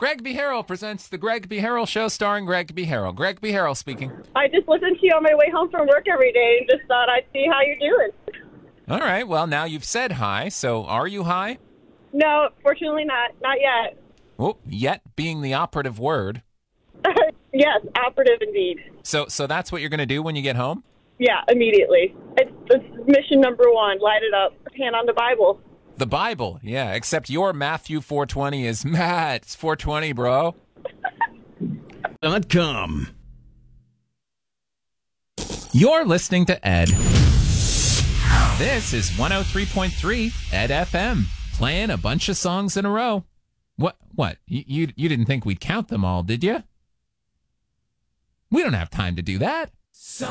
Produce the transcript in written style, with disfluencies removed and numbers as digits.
Greg B. Harrell presents The Greg B. Harrell Show starring Greg B. Harrell. Greg B. Harrell speaking. I just listen to you on my way home from work every day and just thought I'd see how you're doing. All right, well, now you've said hi, so are you high? No, fortunately not. Not yet. Oh, yet being the operative word. Yes, operative indeed. So that's what you're going to do when you get home? Yeah, immediately. It's mission number 1. Light it up. Hand on the Bible. The Bible, yeah, except your Matthew 4:20 is Matt. It's 4:20, bro. .com. You're listening to Ed. This is 103.3 Ed FM, playing a bunch of songs in a row. What? You didn't think we'd count them all, did you? We don't have time to do that. Songs